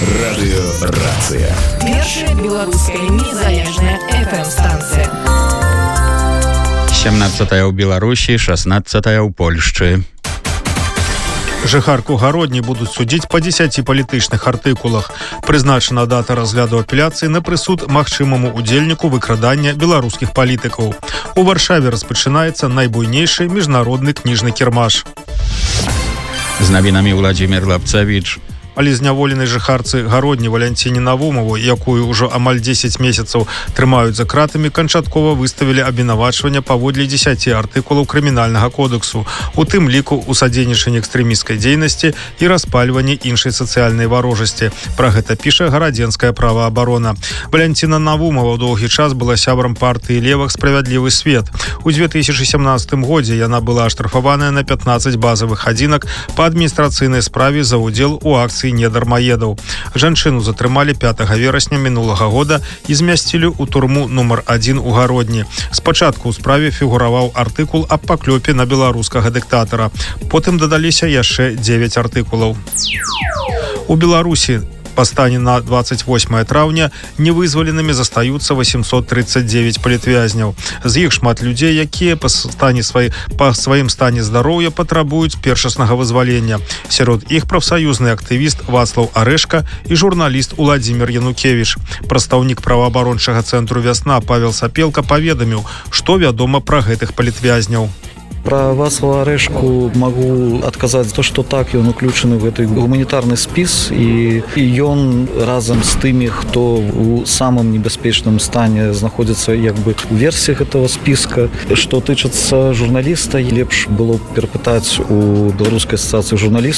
Радыёрацыя. Першая беларуская незалежная FM-станцыя. 17 ў Беларусі, 16 ў Польшчы. Жыхарку Гародні будуць судзіць па 10 палітычных артыкулах. Прызначана дата разгляду апеляцыі на прысуд магчымаму удзельніку выкрадання беларускіх палітыкаў. У Варшаве распачынаецца найбуйнейшы міжнародны кніжны кірмаш. З навінамі Владзімір Лапцавіч. Але зняволенай жыхарцы Гародні Валянціне Навумову, якую ўжо амаль 10 месяцаў трымаюць за кратамі, канчаткова выставілі абвінавачванне паводле 10 артыкулаў крымінальнага кодексу, у тым ліку ў садзейнічанні экстрэмісцкай дзейнасці і распальванні іншай сацыяльнай варожасці. Пра гэта піша гарадзенская праваабарона. Валянціна Навумова доўгі час была сябрам партыі левых «Справядлівы свет». У 2017 годзе яна была аштрафаваная на 15 базавых адзінак па адміністрацыйнай справе за ўдзел у акцыі недармаедаў. Жанчыну затрымалі 5 верасня мінулага года і змясцілі ў турму нумар 1 у Гародні. Спачатку ў справе фігураваў артыкул аб паклёпе на беларускага дыктатара. Потым дадаліся яшчэ 9 артыкулаў. У Беларусі па стане на 28 траўня невызваленымі застаюцца 839 палітвязняў. З іх шмат людзей, якія па сваім стане здароўя патрабуюць першаснага вызвалення. Сярод іх прафсаюзны актывіст Вацлаў Арэшка і журналіст Уладзімір Янукевіч. Прадстаўнік праваабарончага цэнтру «Вясна» Павел Сапелка паведаміў, што вядома пра гэтых палітвязняў. Про Вацлава Арэшку могу адказаць то, што так, ён уключаны в гэты гуманітарны спіс і ён разам з тымі, хто у самым небяспечным стане знаходзіцца як бы у версіях этого спіска. Што тычыцца журналіста, лепш было перапытаць у Беларускай асацыяцыі журналістаў.